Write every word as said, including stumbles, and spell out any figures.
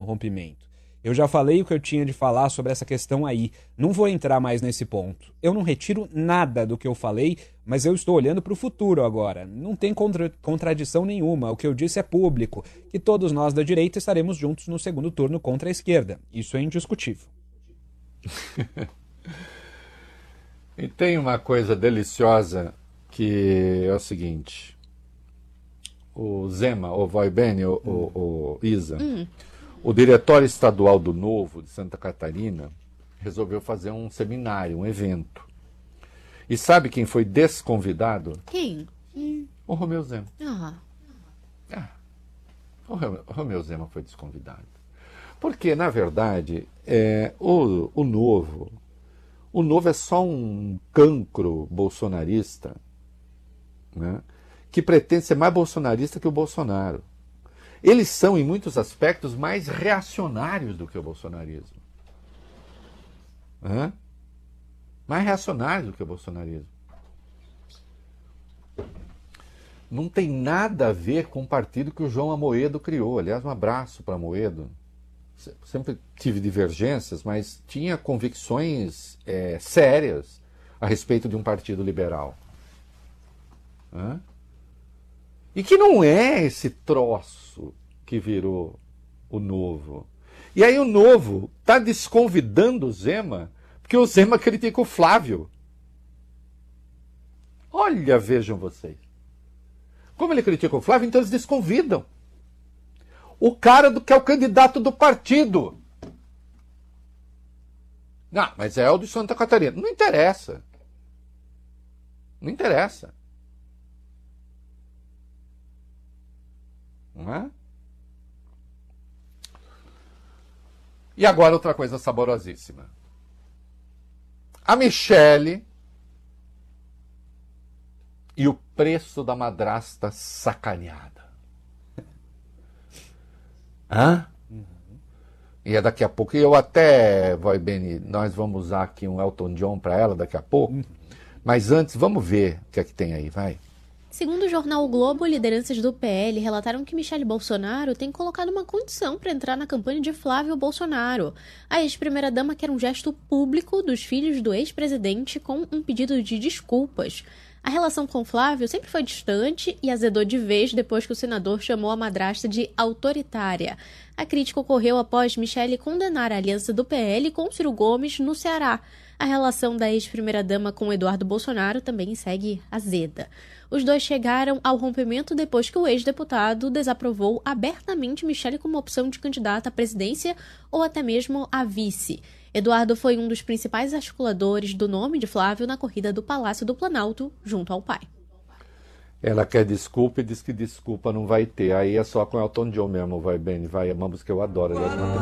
rompimento. Eu já falei o que eu tinha de falar sobre essa questão aí. Não vou entrar mais nesse ponto. Eu não retiro nada do que eu falei, mas eu estou olhando para o futuro agora. Não tem contra- contradição nenhuma. O que eu disse é público, que todos nós da direita estaremos juntos no segundo turno contra a esquerda. Isso é indiscutível. E tem uma coisa deliciosa que é o seguinte. O Zema, o Vai Bene, o, o, o Isa... Hum. O Diretório Estadual do Novo, de Santa Catarina, resolveu fazer um seminário, um evento. E sabe quem foi desconvidado? Quem? O Romeu Zema. Ah. Ah, o Romeu Zema foi desconvidado. Porque, na verdade, é, o, o Novo, o Novo é só um cancro bolsonarista, né, que pretende ser mais bolsonarista que o Bolsonaro. Eles são, em muitos aspectos, mais reacionários do que o bolsonarismo. Hã? Mais reacionários do que o bolsonarismo. Não tem nada a ver com o partido que o João Amoedo criou. Aliás, um abraço para Amoedo. Sempre tive divergências, mas tinha convicções é, sérias a respeito de um partido liberal. Hã? E que não é esse troço que virou o Novo. E aí o Novo está desconvidando o Zema, porque o Zema critica o Flávio. Olha, vejam vocês. Como ele critica o Flávio, então eles desconvidam. O cara do, que é o candidato do partido. Não, mas é o de Santa Catarina. Não interessa. Não interessa. Não é? E agora outra coisa saborosíssima. A Michele e o preço da madrasta sacaneada. Hã? Uhum. E é daqui a pouco. E eu até, Vai Bene, nós vamos usar aqui um Elton John para ela daqui a pouco. Uhum. Mas antes, vamos ver o que é que tem aí, vai. Segundo o jornal o Globo, lideranças do P L relataram que Michele Bolsonaro tem colocado uma condição para entrar na campanha de Flávio Bolsonaro. A ex-primeira-dama quer um gesto público dos filhos do ex-presidente com um pedido de desculpas. A relação com Flávio sempre foi distante e azedou de vez depois que o senador chamou a madrasta de autoritária. A crítica ocorreu após Michele condenar a aliança do P L com Ciro Gomes no Ceará. A relação da ex-primeira-dama com Eduardo Bolsonaro também segue azeda. Os dois chegaram ao rompimento depois que o ex-deputado desaprovou abertamente Michele como opção de candidata à presidência ou até mesmo a vice. Eduardo foi um dos principais articuladores do nome de Flávio na corrida do Palácio do Planalto, junto ao pai. Ela quer desculpa e diz que desculpa não vai ter. Aí é só com Elton John mesmo, Vai Bene, vai, é uma música que eu adoro.